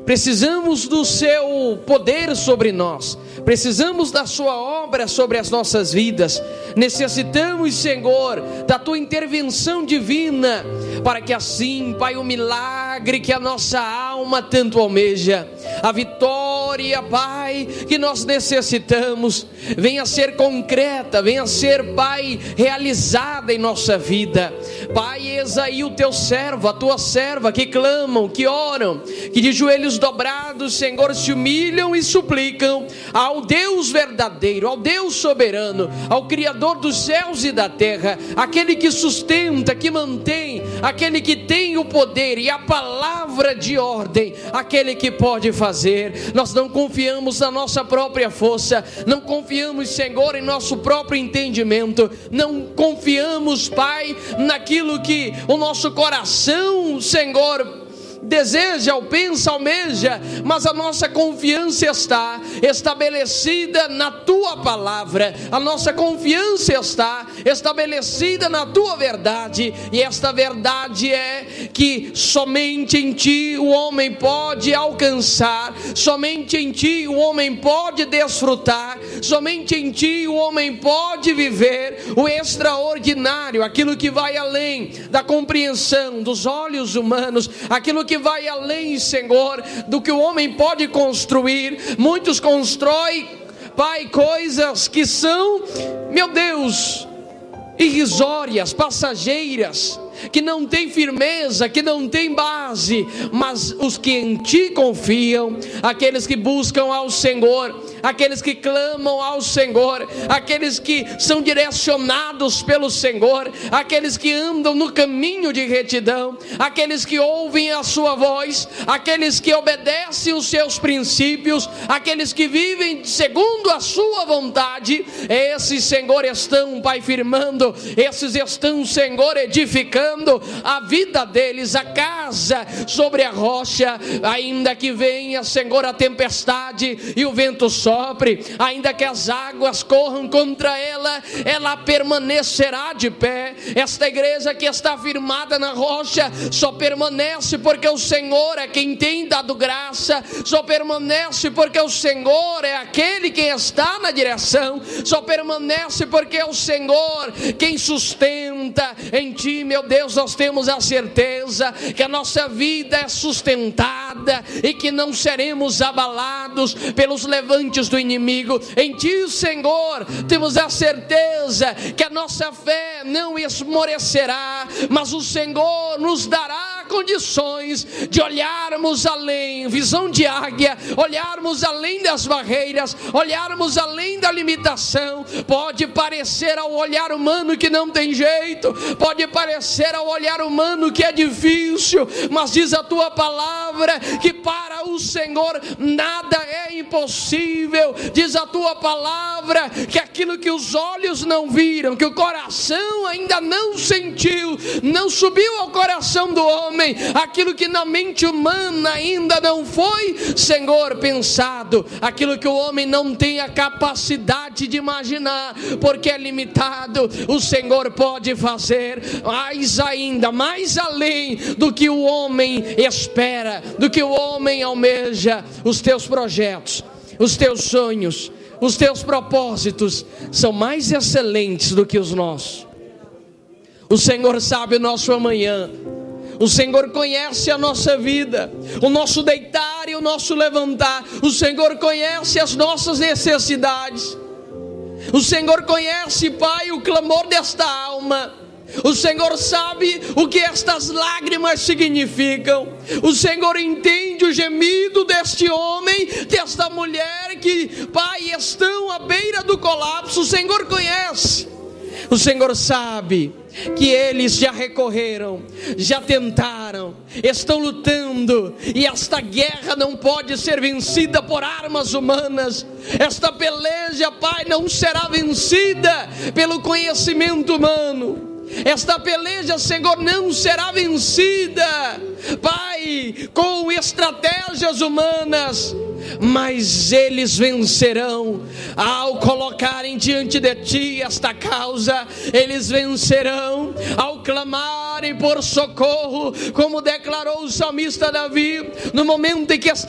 precisamos do seu poder sobre nós, precisamos da sua obra sobre as nossas vidas, necessitamos, Senhor, da tua intervenção divina, para que assim, Pai, o milagre que a nossa alma tanto almeja, a vitória, Pai, que nós necessitamos, venha ser concreta, venha ser, Pai, realizada em nossa vida. Pai, eis aí o teu servo, a tua serva, que clamam, que oram, que de joelhos dobrados, Senhor, se humilham e suplicam ao Deus verdadeiro, ao Deus soberano, ao Criador dos céus e da terra, aquele que sustenta, que mantém, aquele que tem o poder e a palavra de ordem, aquele que pode fazer. Nós não confiamos na nossa própria força, não confiamos, Senhor, em nosso próprio entendimento, não confiamos, Pai, naquilo que o nosso coração, Senhor, deseja, ou pensa, almeja, mas a nossa confiança está estabelecida na tua palavra, a nossa confiança está estabelecida na tua verdade, e esta verdade é que somente em ti o homem pode alcançar, somente em ti o homem pode desfrutar, somente em ti o homem pode viver o extraordinário, aquilo que vai além da compreensão dos olhos humanos, aquilo que vai além, Senhor, do que o homem pode construir. Muitos constroem, Pai, coisas que são, meu Deus, irrisórias, passageiras, que não tem firmeza, que não tem base, mas os que em ti confiam, aqueles que buscam ao Senhor, aqueles que clamam ao Senhor, aqueles que são direcionados pelo Senhor, aqueles que andam no caminho de retidão, aqueles que ouvem a sua voz, aqueles que obedecem os seus princípios, aqueles que vivem segundo a sua vontade, esses, Senhor, estão, Pai, firmando, esses estão, Senhor, edificando a vida deles, a casa sobre a rocha. Ainda que venha, Senhor, a tempestade e o vento sopre, ainda que as águas corram contra ela, ela permanecerá de pé. Esta igreja que está firmada na rocha só permanece porque o Senhor é quem tem dado graça, só permanece porque o Senhor é aquele que está na direção, só permanece porque é o Senhor quem sustenta. Em ti, meu Deus, nós temos a certeza que a nossa vida é sustentada e que não seremos abalados pelos levantes do inimigo. Em ti, Senhor, temos a certeza que a nossa fé não esmorecerá, mas o Senhor nos dará condições de olharmos além, visão de águia, olharmos além das barreiras, olharmos além da limitação. Pode parecer ao olhar humano que não tem jeito, pode parecer ao olhar humano que é difícil, mas diz a tua palavra que para o Senhor nada é impossível. Diz a tua palavra que aquilo que os olhos não viram, que o coração ainda não sentiu, não subiu ao coração do homem, aquilo que na mente humana ainda não foi, Senhor, pensado, aquilo que o homem não tem a capacidade de imaginar, porque é limitado, o Senhor pode fazer mais ainda, mais além do que o homem espera, do que o homem almeja. Os teus projetos, os teus sonhos, os teus propósitos são mais excelentes do que os nossos. O Senhor sabe o nosso amanhã, o Senhor conhece a nossa vida, o nosso deitar e o nosso levantar. O Senhor conhece as nossas necessidades. O Senhor conhece, Pai, o clamor desta alma. O Senhor sabe o que estas lágrimas significam. O Senhor entende o gemido deste homem, desta mulher que, Pai, estão à beira do colapso. O Senhor conhece. O Senhor sabe que eles já recorreram, já tentaram, estão lutando, e esta guerra não pode ser vencida por armas humanas. Esta peleja, Pai, não será vencida pelo conhecimento humano. Esta peleja, Senhor, não será vencida, Pai, com estratégias humanas, mas eles vencerão ao colocarem diante de ti esta causa. Eles vencerão ao clamarem por socorro, como declarou o salmista Davi, no momento em que